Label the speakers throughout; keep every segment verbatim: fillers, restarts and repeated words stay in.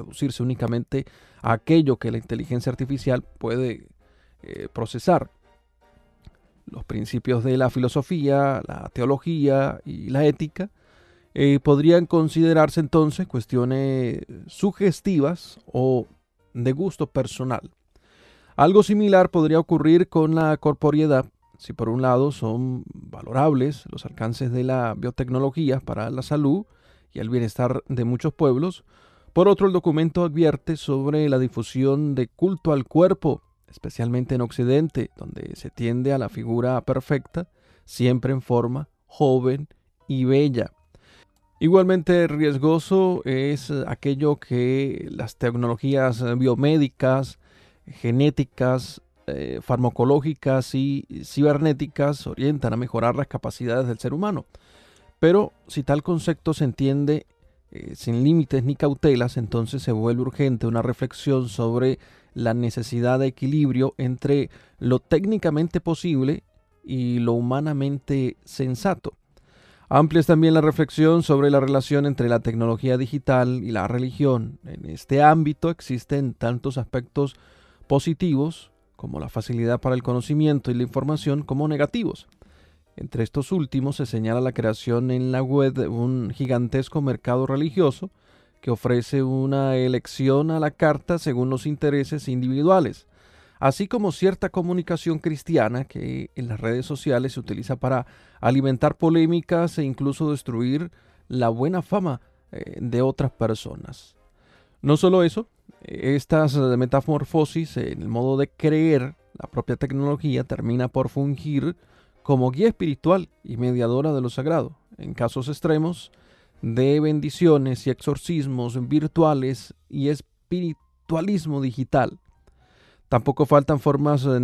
Speaker 1: reducirse únicamente a aquello que la inteligencia artificial puede eh, procesar. Los principios de la filosofía, la teología y la ética eh, podrían considerarse entonces cuestiones sugestivas o de gusto personal. Algo similar podría ocurrir con la corporeidad. Si por un lado son valorables los alcances de la biotecnología para la salud y el bienestar de muchos pueblos, por otro el documento advierte sobre la difusión de culto al cuerpo, especialmente en Occidente, donde se tiende a la figura perfecta, siempre en forma joven y bella. Igualmente riesgoso es aquello que las tecnologías biomédicas, genéticas, eh, farmacológicas y cibernéticas orientan a mejorar las capacidades del ser humano. Pero si tal concepto se entiende eh, sin límites ni cautelas, entonces se vuelve urgente una reflexión sobre la necesidad de equilibrio entre lo técnicamente posible y lo humanamente sensato. Amplia es también la reflexión sobre la relación entre la tecnología digital y la religión. En este ámbito existen tantos aspectos positivos, como la facilidad para el conocimiento y la información, como negativos. Entre estos últimos se señala la creación en la web de un gigantesco mercado religioso que ofrece una elección a la carta según los intereses individuales, así como cierta comunicación cristiana que en las redes sociales se utiliza para alimentar polémicas e incluso destruir la buena fama eh, de otras personas. No solo eso, estas metamorfosis en el modo de creer la propia tecnología termina por fungir como guía espiritual y mediadora de lo sagrado, en casos extremos de bendiciones y exorcismos virtuales y espiritualismo digital. Tampoco faltan formas de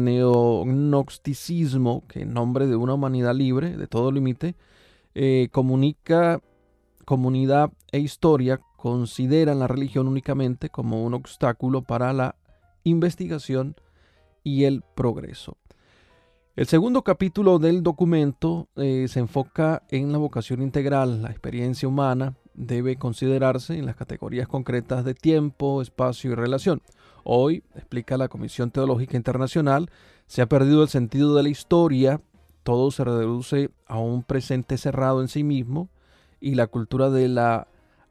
Speaker 1: neognosticismo que en nombre de una humanidad libre de todo límite eh, comunica, comunidad e historia consideran la religión únicamente como un obstáculo para la investigación y el progreso. El segundo capítulo del documento eh, se enfoca en la vocación integral. La experiencia humana debe considerarse en las categorías concretas de tiempo, espacio y relación. Hoy, explica la Comisión Teológica Internacional, se ha perdido el sentido de la historia, todo se reduce a un presente cerrado en sí mismo y la cultura de la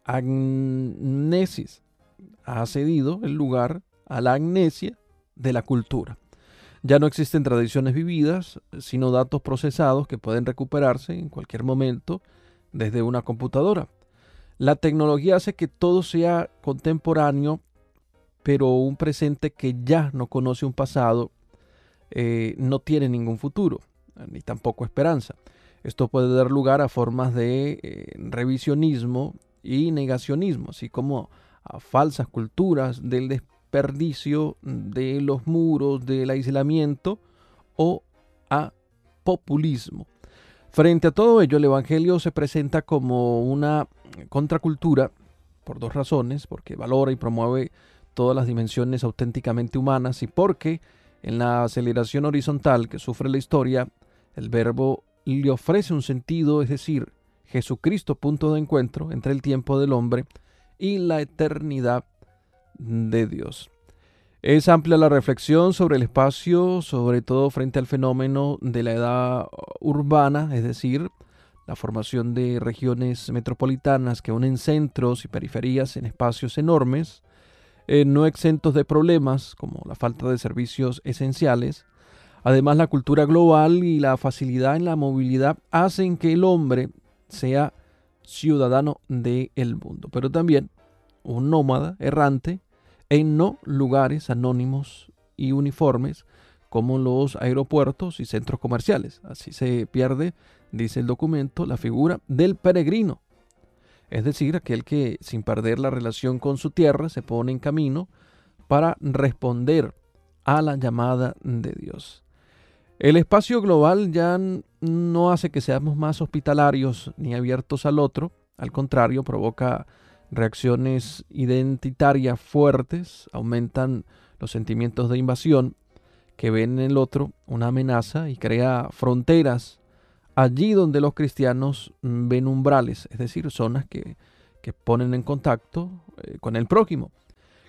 Speaker 1: agnesis ha cedido el lugar a la amnesia de la cultura. Ya no existen tradiciones vividas, sino datos procesados que pueden recuperarse en cualquier momento desde una computadora. La tecnología hace que todo sea contemporáneo, pero un presente que ya no conoce un pasado eh, no tiene ningún futuro, ni tampoco esperanza. Esto puede dar lugar a formas de eh, revisionismo y negacionismo, así como a falsas culturas del desperdicio, de los muros, del aislamiento o a populismo. Frente a todo ello, el Evangelio se presenta como una contracultura por dos razones, porque valora y promueve todas las dimensiones auténticamente humanas y porque en la aceleración horizontal que sufre la historia, el verbo le ofrece un sentido, es decir, Jesucristo punto de encuentro entre el tiempo del hombre y la eternidad de Dios. Es amplia la reflexión sobre el espacio, sobre todo frente al fenómeno de la edad urbana, es decir, la formación de regiones metropolitanas que unen centros y periferias en espacios enormes, eh, no exentos de problemas como la falta de servicios esenciales. Además, la cultura global y la facilidad en la movilidad hacen que el hombre sea ciudadano del mundo, pero también un nómada errante en no lugares anónimos y uniformes como los aeropuertos y centros comerciales. Así se pierde, dice el documento, la figura del peregrino, es decir, aquel que sin perder la relación con su tierra se pone en camino para responder a la llamada de Dios. El espacio global ya no hace que seamos más hospitalarios ni abiertos al otro, al contrario, provoca reacciones identitarias fuertes, aumentan los sentimientos de invasión que ven en el otro una amenaza y crea fronteras allí donde los cristianos ven umbrales, es decir, zonas que, que ponen en contacto eh, con el prójimo.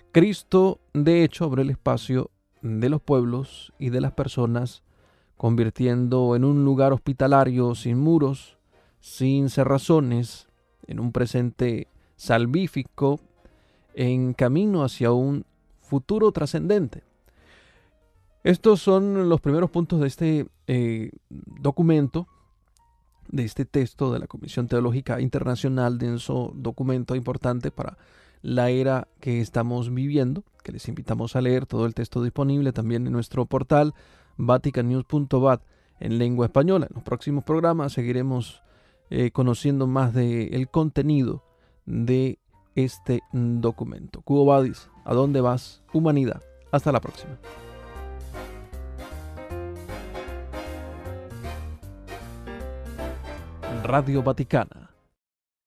Speaker 1: Cristo, de hecho, abre el espacio de los pueblos y de las personas, convirtiendo en un lugar hospitalario sin muros, sin cerrazones, en un presente salvífico, en camino hacia un futuro trascendente. Estos son los primeros puntos de este eh, documento, de este texto de la Comisión Teológica Internacional, denso documento importante para la era que estamos viviendo, que les invitamos a leer todo el texto disponible también en nuestro portal vatican news punto v a t en lengua española. En los próximos programas seguiremos eh, conociendo más del contenido de este documento. Quo vadis, ¿a dónde vas, humanidad? Hasta la próxima. Radio Vaticana.